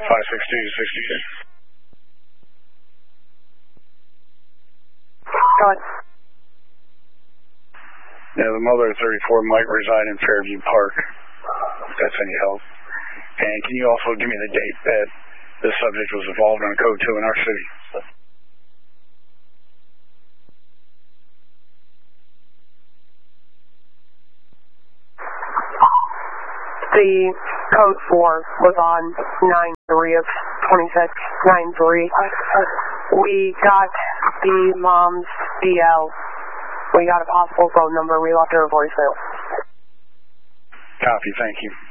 Go ahead. Yeah, the mother of 34 might reside in Fairview Park, if that's any help. And can you also give me the date that the subject was involved in Code 2 in our city? The Code 4 was on 9/3 of 26, 9/3. We got the mom's DL. We got a possible phone number. We left her a voicemail. Copy, thank you.